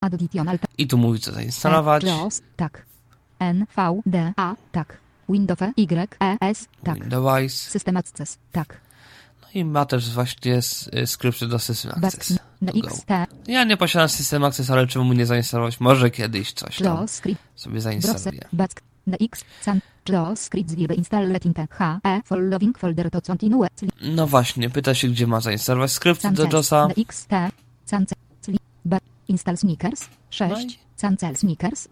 Additional. I tu mówi co zainstalować. JAWS, tak. NVDA, tak. Windows YES, tak. Windows. System Access, tak. No i ma też właśnie skrypty do System Access. XT. Ja nie posiadam System Access, ale czemu mu nie zainstalować? Może kiedyś coś tam sobie zainstaluję. JavaScript will be installed in the following folder to continue. No właśnie, pyta się, gdzie ma zainstalować skrypt do JOSa. Install Snickers 6. Cancel Snickers.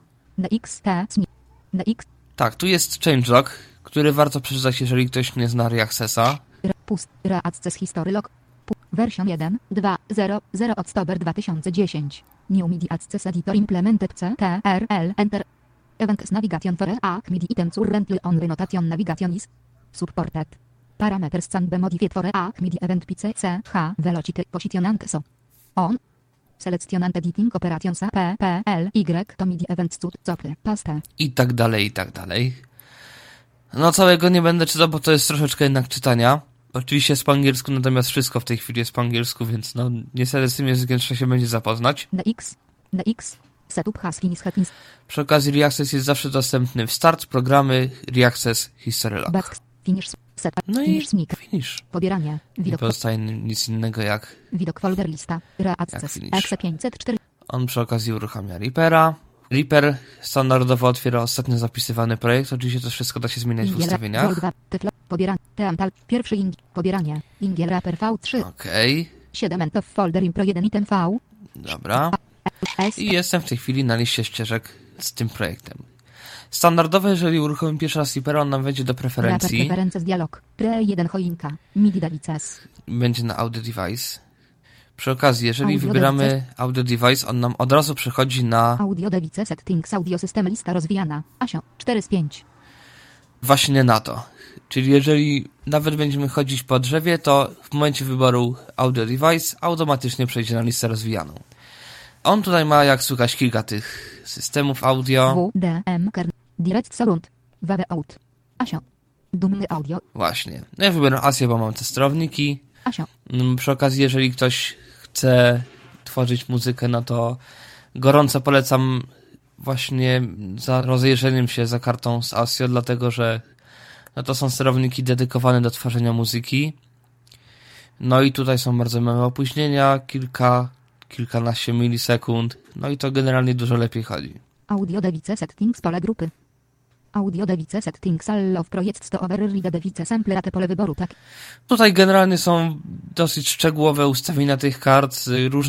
Tak, tu jest changelog, który warto przeczytać, jeżeli ktoś nie zna Reaccessa. Reaccess History Log. Version 1.2.0.0 October 2010. New Media Access Editor Implemented CTRL Enter. Events Navigation for React MIDI Item currently on Notation Navigation is supported. Parameters can be modified for React MIDI Event PCCH Velocity Positioning so on. Seleccionant Editing Operations PPLY to MIDI Events Copy Paste. I tak dalej, i tak dalej. No całego nie będę czytał, bo to jest troszeczkę jednak czytania. Oczywiście jest po angielsku, natomiast wszystko w tej chwili jest po angielsku, więc no niestety z tym językiem trzeba się będzie zapoznać. Setup Haskins Haskins. Przy okazji Reaccess jest zawsze dostępny w Start, Programy, Reaccess, History Log. Finish. No i finish. Pobieranie. Nie pozostaje nic innego jak widok folder lista. Reaccess. EXE504. On przy okazji uruchamia Reapera. Reaper standardowo otwiera ostatnio zapisywany projekt. Oczywiście to wszystko da się zmieniać w ustawieniach. Pobieranie. Teamtal. Pierwszy pobieranie. Ingiel Reaper V3. Okej. 7 of folder impro 1 item V. Dobra. I jestem w tej chwili na liście ścieżek z tym projektem. Standardowo, jeżeli uruchomimy pierwszy raz Reapera, on nam wejdzie do preferencji. Preferences dialog. Pre1 choinka. MIDI devices. Będzie na Audio Device. Przy okazji, jeżeli wybieramy Audio Device, on nam od razu przechodzi na Audio Device Settings Audio System lista rozwijana. ASIO 4 z 5. Właśnie na to. Czyli jeżeli nawet będziemy chodzić po drzewie, to w momencie wyboru Audio Device automatycznie przejdzie na listę rozwijaną. On tutaj ma, jak słychać, kilka tych systemów audio. WDM Kern Direct Sound WW Out ASIO Dumny Audio. Właśnie. No ja wybieram ASIO, bo mam te sterowniki. ASIO. Przy okazji, jeżeli ktoś chce tworzyć muzykę, no to gorąco polecam właśnie za rozejrzeniem się za kartą z ASIO, dlatego że no to są sterowniki dedykowane do tworzenia muzyki. No i tutaj są bardzo małe opóźnienia, kilkanaście milisekund, no i to generalnie dużo lepiej chodzi. Audio Device Settings pole grupy. Audio Device Settings Allow Projects to Override Device Sampler te pole wyboru, tak? Tutaj generalnie są dosyć szczegółowe ustawienia tych kart,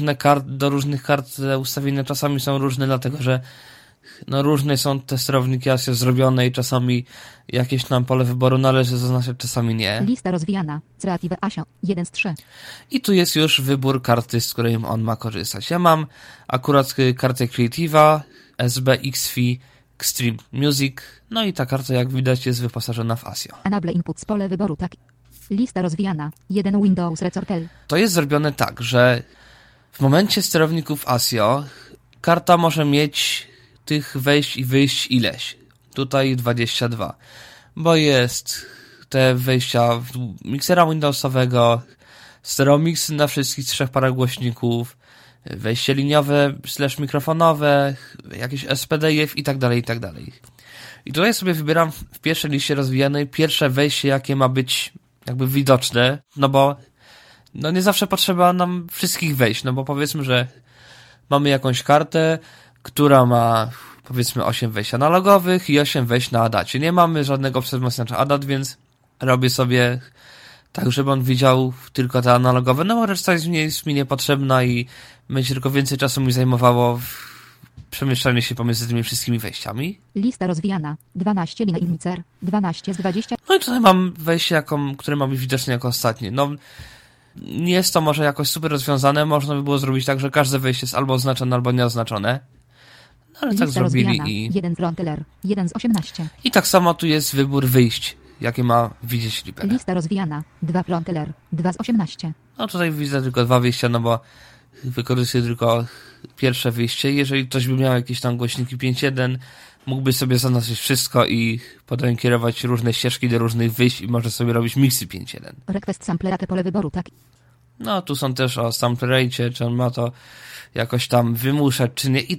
do różnych kart ustawienia czasami są różne, dlatego że no różne są te sterowniki ASIO zrobione i czasami jakieś nam pole wyboru należy zaznaczyć, czasami nie. Lista rozwijana. Creative ASIO 1 z 3. I tu jest już wybór karty, z której on ma korzystać. Ja mam akurat kartę Creative'a SB XFi Extreme Music. No i ta karta, jak widać, jest wyposażona w ASIO. Enable Inputs pole wyboru, tak. Lista rozwijana. 1 Windows Resortel. To jest zrobione tak, że w momencie sterowników ASIO karta może mieć tych wejść i wyjść ileś. Tutaj 22. Bo jest te wejścia miksera Windowsowego, stereo-mix na wszystkich 3 parach głośników, wejście liniowe / mikrofonowe, jakieś SPDIF i tak dalej, i tak dalej. I tutaj sobie wybieram w pierwszej liście rozwijanej pierwsze wejście, jakie ma być jakby widoczne, no bo no nie zawsze potrzeba nam wszystkich wejść, no bo powiedzmy, że mamy jakąś kartę, która ma powiedzmy 8 wejść analogowych i 8 wejść na ADAT-cie. Nie mamy żadnego wzmacniacza ADAT, więc robię sobie tak, żeby on widział tylko te analogowe, no bo reszta jest mi niepotrzebna i będzie tylko więcej czasu mi zajmowało przemieszczanie się pomiędzy tymi wszystkimi wejściami. Lista rozwijana. 12 linii incer. 12 z 20. No i tutaj mam wejście, które ma być widoczne jako ostatnie. No, nie jest to może jakoś super rozwiązane. Można by było zrobić tak, że każde wejście jest albo oznaczone, albo nieoznaczone. No, ale lista tak zrobili rozwijana. i 1 fronteler. 1 z 18. I tak samo tu jest wybór wyjść, jakie ma widzieć Reaper. Lista rozwijana. 2 fronteler. 2 z 18. No tutaj widzę tylko 2 wyjścia, no bo wykorzystuję tylko pierwsze wyjście. Jeżeli ktoś by miał jakieś tam głośniki 5.1, mógłby sobie zaznaczyć wszystko i potem kierować różne ścieżki do różnych wyjść i może sobie robić miksy 5.1. Request samplera te pole wyboru, tak. No, tu są też o sample rate, czy on ma to jakoś tam wymuszać, czy nie. I